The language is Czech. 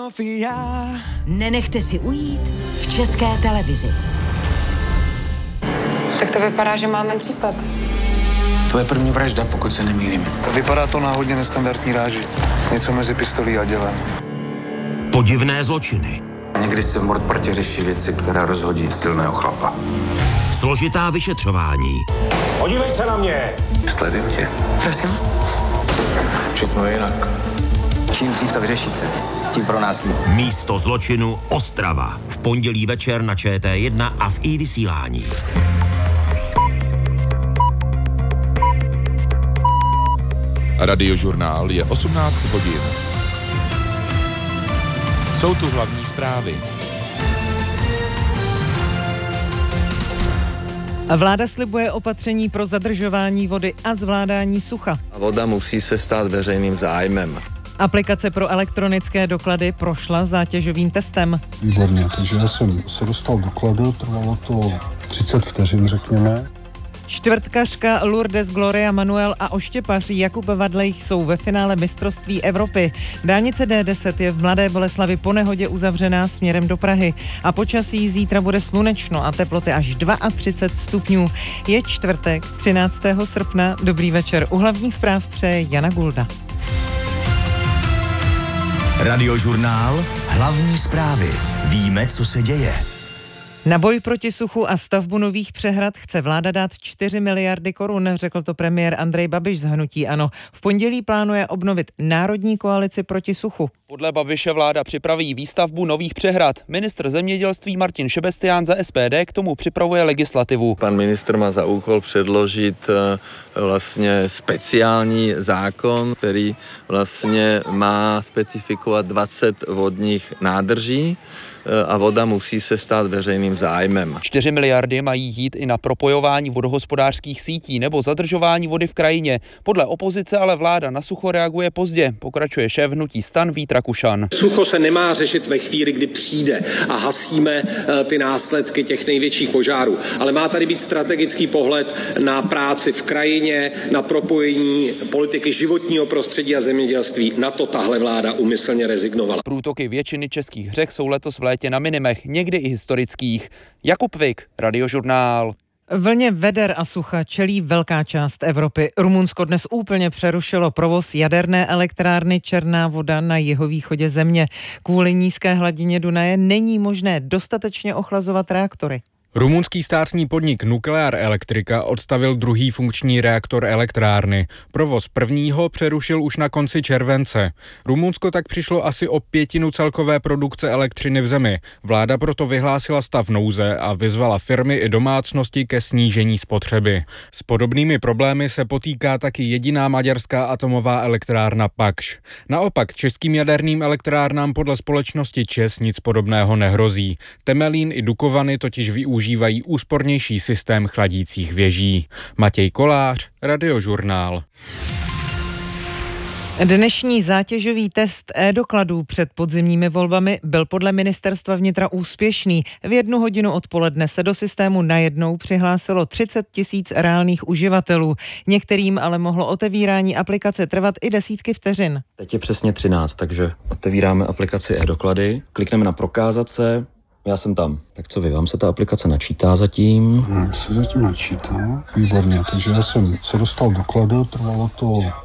Sofia. Nenechte si ujít v České televizi. Tak to vypadá, že máme případ. To je první vražda, pokud se nemýlím. Vypadá to na hodně nestandardní ráži. Něco mezi pistolí a dělem. Podivné zločiny. Někdy se v mordpartě řeší věci, které rozhodí silného chlapa. Složitá vyšetřování. Podívej se na mě! Sleduju tě. Prosím? Všechno je jinak. Čím dřív to vyřešíte, tím pro nás líp. Místo zločinu Ostrava. V pondělí večer na ČT1 a v iVysílání. Radiožurnál je 18 hodin. Jsou tu hlavní zprávy. Vláda slibuje opatření pro zadržování vody a zvládání sucha. Voda musí se stát veřejným zájmem. Aplikace pro elektronické doklady prošla zátěžovým testem. Výborně, takže já jsem se dostal dokladu, trvalo to 30 vteřin, řekněme. Čtvrtkařka Lourdes Gloria Manuel a oštěpař Jakub Vadlejch jsou ve finále mistrovství Evropy. Dálnice D10 je v Mladé Boleslavi po nehodě uzavřená směrem do Prahy. A počasí zítra bude slunečno a teploty až 32 stupňů. Je čtvrtek, 13. srpna. Dobrý večer. U hlavních zpráv přeje Jana Gulda. Radiožurnál. Hlavní zprávy. Víme, co se děje. Na boj proti suchu a stavbu nových přehrad chce vláda dát 4 miliardy korun, řekl to premiér Andrej Babiš z hnutí ANO. V pondělí plánuje obnovit národní koalici proti suchu. Podle Babiše vláda připraví výstavbu nových přehrad. Ministr zemědělství Martin Šebestián za SPD k tomu připravuje legislativu. Pan ministr má za úkol předložit vlastně speciální zákon, který vlastně má specifikovat 20 vodních nádrží a voda musí se stát veřejným zájmem. 4 miliardy mají jít i na propojování vodohospodářských sítí nebo zadržování vody v krajině. Podle opozice ale vláda na sucho reaguje pozdě, pokračuje šéf hnutí STAN Vít Rakušan. Sucho se nemá řešit ve chvíli, kdy přijde a hasíme ty následky těch největších požárů. Ale má tady být strategický pohled na práci v krajině, na propojení politiky životního prostředí a zemědělství. Na to tahle vláda úmyslně rezignovala. Průtoky většiny českých řek jsou letos v létě na minimech, někdy i historických. Jakub Vik, Radiožurnál. Vlně veder a sucha čelí velká část Evropy. Rumunsko dnes úplně přerušilo provoz jaderné elektrárny Černá Voda na jihovýchodě země. Kvůli nízké hladině Dunaje není možné dostatečně ochlazovat reaktory. Rumunský státní podnik Nuclear Electrica odstavil druhý funkční reaktor elektrárny. Provoz prvního přerušil už na konci července. Rumunsko tak přišlo asi o 1/5 celkové produkce elektřiny v zemi. Vláda proto vyhlásila stav nouze a vyzvala firmy i domácnosti ke snížení spotřeby. S podobnými problémy se potýká taky jediná maďarská atomová elektrárna Pakš. Naopak českým jaderným elektrárnám podle společnosti ČEZ nic podobného nehrozí. Temelín i Dukovany totiž využívají úspornější systém chladících věží. Matěj Kolář, Radiožurnál. Dnešní zátěžový test e-dokladů před podzimními volbami byl podle ministerstva vnitra úspěšný. V 1 hodinu odpoledne se do systému najednou přihlásilo 30 000 reálných uživatelů. Některým ale mohlo otevírání aplikace trvat i desítky vteřin. Teď je přesně 13, takže otevíráme aplikaci e-doklady, klikneme na prokázat se. Já jsem tam. Tak co vy, vám se ta aplikace načítá zatím? Se zatím načítá. Výborně, takže já jsem se dostal dokladu, trvalo to